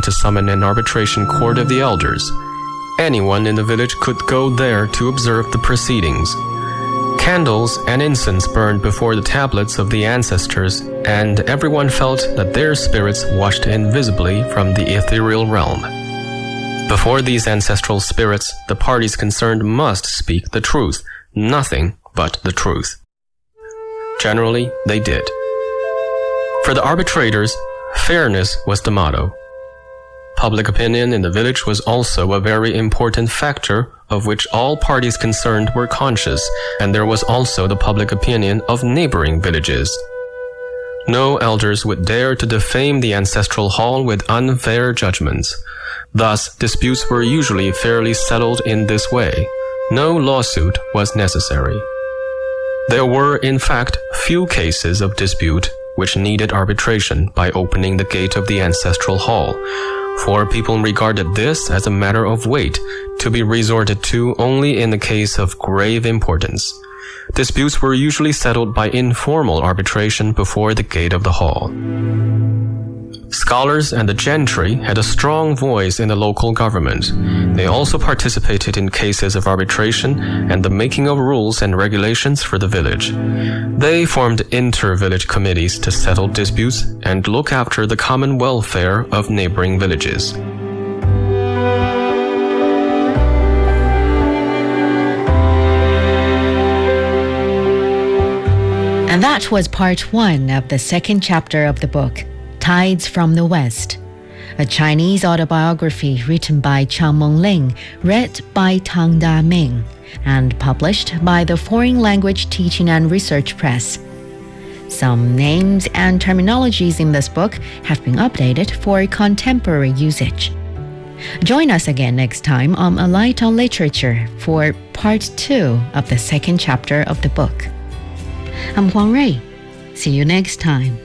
to summon an arbitration court of the elders. Anyone in the village could go there to observe the proceedings. Candles and incense burned before the tablets of the ancestors, and everyone felt that their spirits watched invisibly from the ethereal realm. Before these ancestral spirits, the parties concerned must speak the truth, nothing but the truth. Generally, they did. For the arbitrators, fairness was the motto. Public opinion in the village was also a very important factor of which all parties concerned were conscious, and there was also the public opinion of neighboring villages. No elders would dare to defame the ancestral hall with unfair judgments. Thus, disputes were usually fairly settled in this way. No lawsuit was necessary. There were, in fact, few cases of dispute which needed arbitration by opening the gate of the ancestral hall, for people regarded this as a matter of weight, to be resorted to only in the case of grave importance. Disputes were usually settled by informal arbitration before the gate of the hall. Scholars and the gentry had a strong voice in the local government. They also participated in cases of arbitration and the making of rules and regulations for the village. They formed inter-village committees to settle disputes and look after the common welfare of neighboring villages. And that was part 1 of the second chapter of the book, Tides from the West, a Chinese autobiography written by Chang Mengling, read by Tang Da-Ming, and published by the Foreign Language Teaching and Research Press. Some names and terminologies in this book have been updated for contemporary usage. Join us again next time on A Light on Literature for part 2 of the second chapter of the book. I'm Huang Rui. See you next time.